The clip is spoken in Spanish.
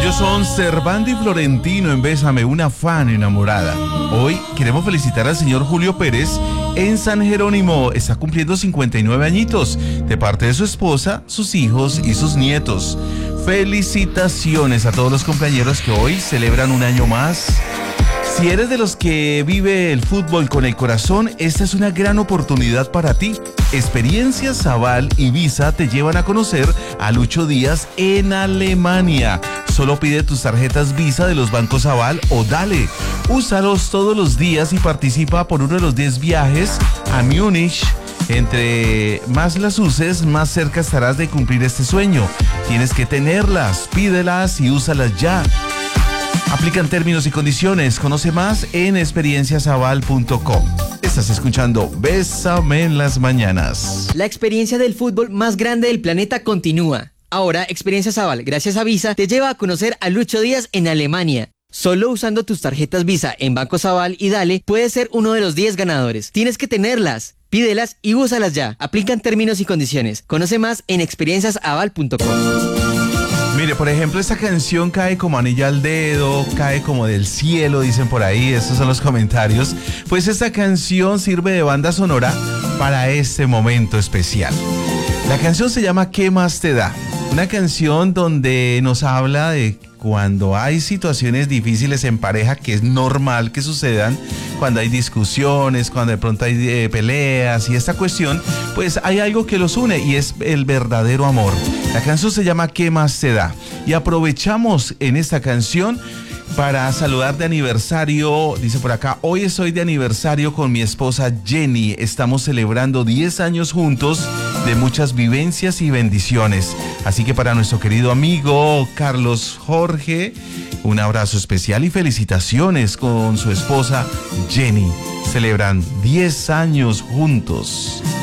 Ellos son Servando y Florentino en Bésame, una fan enamorada. Hoy queremos felicitar al señor Julio Pérez en San Jerónimo. Está cumpliendo 59 añitos, de parte de su esposa, sus hijos y sus nietos. Felicitaciones a todos los compañeros que hoy celebran un año más. Si eres de los que vive el fútbol con el corazón, esta es una gran oportunidad para ti. Experiencias Aval y Visa te llevan a conocer a Lucho Díaz en Alemania. Solo pide tus tarjetas Visa de los bancos Aval o Dale. Úsalos todos los días y participa por uno de los 10 viajes a Múnich. Entre más las uses, más cerca estarás de cumplir este sueño. Tienes que tenerlas, pídelas y úsalas ya. Aplican términos y condiciones. Conoce más en experienciasaval.com. Estás escuchando Bésame en las mañanas. La experiencia del fútbol más grande del planeta continúa. Ahora, Experiencias Aval, gracias a Visa, te lleva a conocer a Lucho Díaz en Alemania. Solo usando tus tarjetas Visa en Bancos Aval y Dale, puedes ser uno de los 10 ganadores. Tienes que tenerlas, pídelas y úsalas ya. Aplican términos y condiciones. Conoce más en experienciasaval.com. Mire, por ejemplo, esta canción cae como anillo al dedo, cae como del cielo, dicen por ahí, estos son los comentarios. Pues esta canción sirve de banda sonora para este momento especial. La canción se llama ¿Qué más te da? Una canción donde nos habla de cuando hay situaciones difíciles en pareja, que es normal que sucedan, cuando hay discusiones, cuando de pronto hay peleas y esta cuestión, pues hay algo que los une y es el verdadero amor. La canción se llama ¿Qué más te da? Y aprovechamos en esta canción para saludar de aniversario, dice por acá, hoy estoy de aniversario con mi esposa Jenny, estamos celebrando 10 años juntos de muchas vivencias y bendiciones. Así que para nuestro querido amigo Carlos Jorge, un abrazo especial y felicitaciones con su esposa Jenny. Celebran 10 años juntos.